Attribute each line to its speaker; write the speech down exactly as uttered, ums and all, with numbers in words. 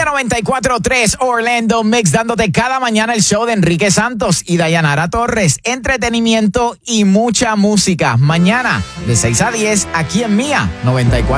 Speaker 1: noventa y cuatro punto tres Orlando Mix, dándote cada mañana el show de Enrique Santos y Dayanara Torres. Entretenimiento y mucha música. Mañana de seis a diez aquí en Mía noventa y cuatro.